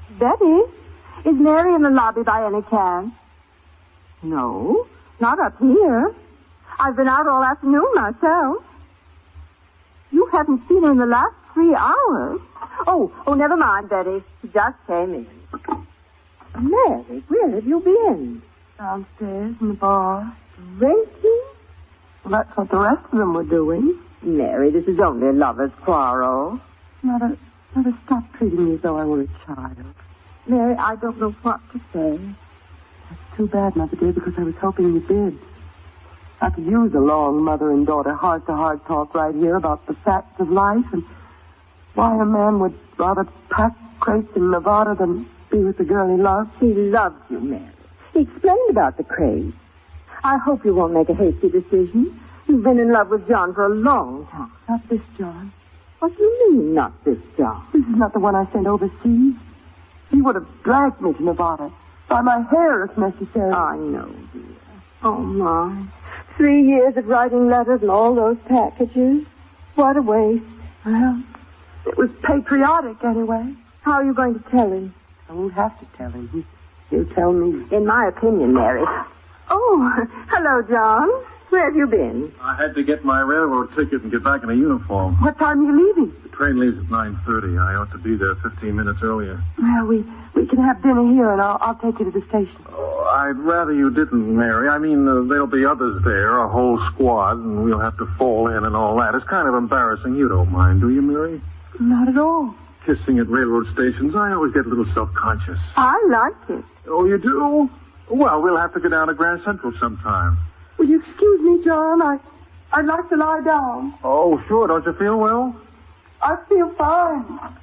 Betty, is Mary in the lobby by any chance? No, not up here. I've been out all afternoon myself. You haven't seen her in the last 3 hours. Oh, never mind, Betty. She just came in. Mary, where have you been? Downstairs in the bar. Drinking? Well, that's what the rest of them were doing. Mary, this is only a lover's quarrel. Mother, stop treating me as though I were a child. Mary, I don't know what to say. That's too bad, Mother dear, because I was hoping you did. I could use a long mother and daughter heart-to-heart talk right here about the facts of life and why a man would rather pack crates in Nevada than be with the girl he loves. He loves you, Mary. He explained about the craze. I hope you won't make a hasty decision. You've been in love with John for a long time. Not this John. What do you mean, not this John? This is not the one I sent overseas. He would have dragged me to Nevada. By my hair, if necessary. I know, dear. Oh, my. 3 years of writing letters and all those packages. What a waste. Well, it was patriotic anyway. How are you going to tell him? I won't have to tell him. He'll tell me. In my opinion, Mary. Oh, hello, John. Where have you been? I had to get my railroad ticket and get back in a uniform. What time are you leaving? The train leaves at 9:30. I ought to be there 15 minutes earlier. Well, we can have dinner here, and I'll take you to the station. Oh, I'd rather you didn't, Mary. I mean, there'll be others there, a whole squad, and we'll have to fall in and all that. It's kind of embarrassing. You don't mind, do you, Mary? Not at all. Kissing at railroad stations, I always get a little self-conscious. I like it. Oh, you do? Well, we'll have to go down to Grand Central sometime. Will you excuse me, John? I'd like to lie down. Oh, sure. Don't you feel well? I feel fine.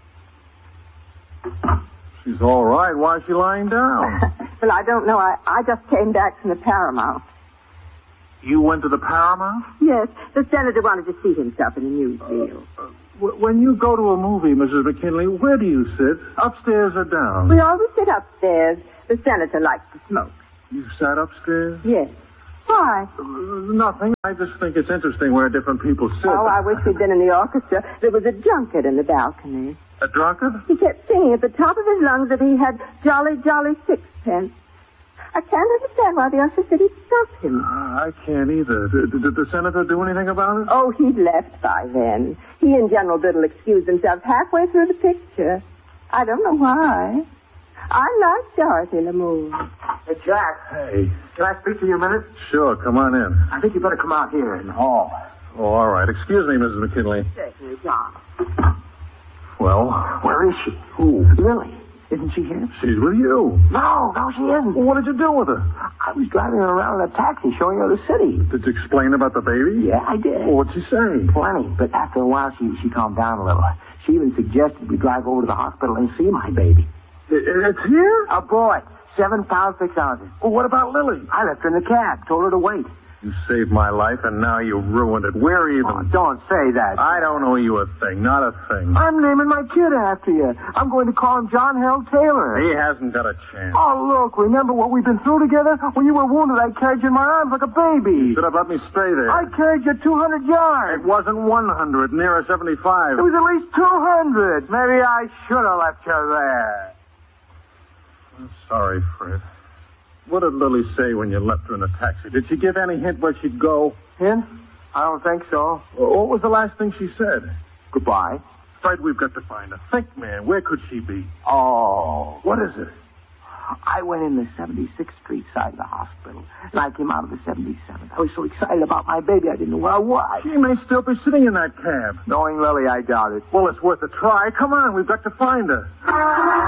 She's all right. Why is she lying down? Well, I don't know. I just came back from the Paramount. You went to the Paramount? Yes, the senator wanted to see himself in a new deal. When you go to a movie, Mrs. McKinley, where do you sit? Upstairs or down? We always sit upstairs. The senator likes to smoke. You sat upstairs? Yes. Why? Nothing. I just think it's interesting where different people sit. Oh, I wish we'd been in the orchestra. There was a junket in the balcony. A drunkard? He kept singing at the top of his lungs that he had jolly, jolly sixpence. I can't understand why the usher said he'd stop him. I can't either. Did the senator do anything about it? Oh, he'd left by then. He and General Biddle excused themselves halfway through the picture. I don't know why. I like Dorothy Lamour. Hey, Jack. Hey. Can I speak to you a minute? Sure, come on in. I think you better come out here in the hall. Oh, all right. Excuse me, Mrs. McKinley. Certainly, John. Well? Where is she? Who? Lily. Isn't she here? She's with you. No, she isn't. Well, what did you do with her? I was driving her around in a taxi showing her the city. Did you explain about the baby? Yeah, I did. Well, what'd she say? Plenty, but after a while she calmed down a little. She even suggested we drive over to the hospital and see my baby. It's here? A boy, 7 pounds, 6 ounces. Well, what about Lily? I left her in the cab, told her to wait. You saved my life, and now you ruined it. We're even. Oh, don't say that. I don't owe you a thing, not a thing. I'm naming my kid after you. I'm going to call him John Harold Taylor. He hasn't got a chance. Oh, look, remember what we've been through together? When you were wounded, I carried you in my arms like a baby. You should have let me stay there. I carried you 200 yards. It wasn't 100, nearer 75. It was at least 200. Maybe I should have left you there. I'm sorry, Fred. What did Lily say when you left her in the taxi? Did she give any hint where she'd go? Hint? I don't think so. What was the last thing she said? Goodbye. Fred, we've got to find her. Think, man. Where could she be? Oh. What is it? I went in the 76th Street side of the hospital, and I came out of the 77th. I was so excited about my baby, I didn't know where I was. She may still be sitting in that cab. Knowing Lily, I doubt it. Well, it's worth a try. Come on, we've got to find her.